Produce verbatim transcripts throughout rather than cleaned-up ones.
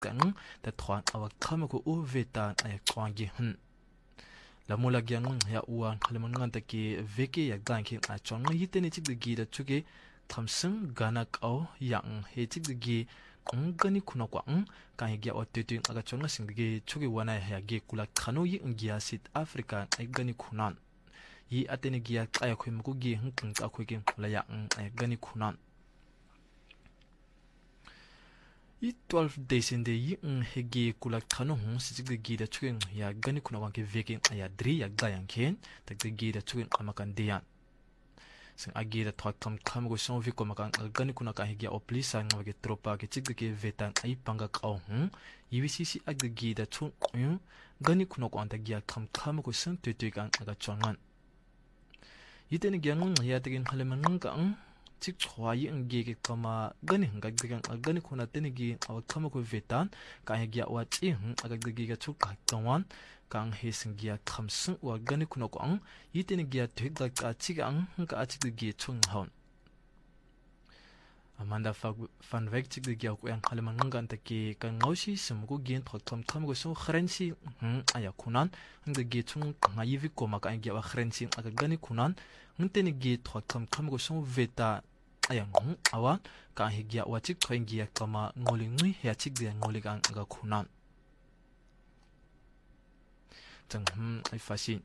kang ta thwan awak kham ko u vetan ay kwangi hun la mula gyang ya uwa khaleman ngan ta ki veke ya gang ki a chong yi te ni chik de gi da chuge thamsung gana kaw yang he chik de gi ongani kuna kwa ang ka hi gya otte tu aga chong sing de gi chuge wana ya ge kula khano yi ngia sit africa ay gani kunan yi atene giya kaya khoi muku gi hung ka khoi ke la ya ay gani kunan I twelve days in the yi hegi kula khano hung si de gi da chuge ya gani kuna wa ke veke ya dri ya ga yang ken tak de gi da chuge amakan dian sing agi da thak kam kham go song vi ko makan gani kuna ka hegi oplisa ngwa ke tropa ke chik de ke vetan ai panga kaw hung yi si si ag de gi da chung gani kuna ko anta gi kham kham go sing tu tu kan aga chongan yitene gyang ya tegin haleman nga ang chik chwa yi ang ge ke kama gani hanga gang gani khona tene gi aw khama ko vetan ka he gya wa chi hm aga gi ga chuk ka twan kang he sing gya kham sung wa gani khona ko ang yitene gya thek da ka chi ang ka a chik gi chung haun Amanda fan weg chik de gya ko ang haleman nga ta ki ka ngaushi sum ko gen thok thom thom go so khrensi hm aya kunan hang de gi chung nga yi vi ko ma ka gya wa khrensi aga gani kunan hntene gi thok thom thom go so veta ayang hung awa ka hi gya wa chik thoing gya kama ngoli ngui ya chik de ngoli gang aga kunan tang hm ai fasin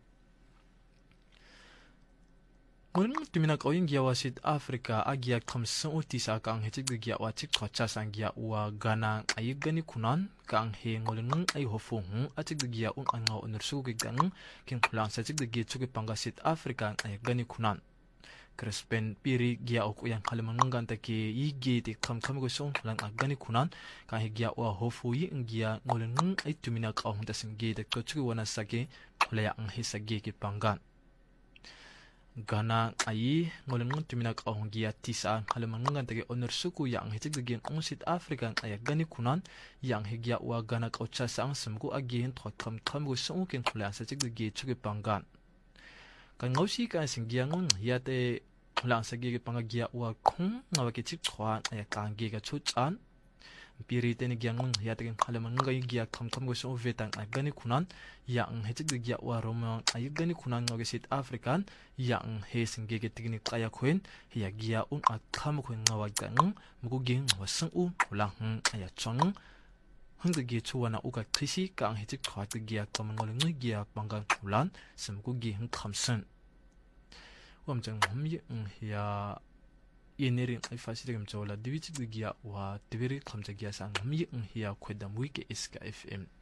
ngol tumina ko ing gya wa sit africa agya khamsung uti sa kang he chik de gya wa chik thocha sang gya wa gana ai gani kunan kang he ngol ngung ai hofu hu a chik de gya un an ngaw unur su ge gang king plan sa chik de gi chuge panga sit africa ai gani kunan Crespen piri gya ok yang haleman ngan ta ki yi ge te kham kham go song lang agani kunan ka he gya wa hofu yi ngya ngol ngung ai tumina ka hung ta sing ge de ko chuge wana sa ge khula ang he sa ge ki pangan Gana ai ngol ngung tumina ka hung gya tisa haleman ngan ta ge onur suku yang he chik de gen ong sit africa ay gani kunan yang he gya wa gana ka cha sang sum ko again thot kham kham go song ken khula sa chik de ge chuge pangan kan ngausi ka sing gya ngung ya te lang sa ge panga gya wa khung ngawa ke chik thwa ay kang ge ga chu chan piri te ni gya ngung ya te haleman ngai gya kham kham go so vetang ay gani kunan yang he chik de gya wa rom ay gani kunan ngawa sit african yang he sing ge ge tigni kaya khoin ya gya un a kham khoin ngawa ga ngung mugo ge ngawa sang u lang ay chong hang de ge chuwana uka khisi kang he chik thwa te gya kam ngol ngai gya panga kulan sim ko ge hang khamsan wam jang hum yi ya yenering ai fasi de gam chola diwi chik de gya wa diwi kham ja gya sang hum yi ya khwedam wi ke iska fm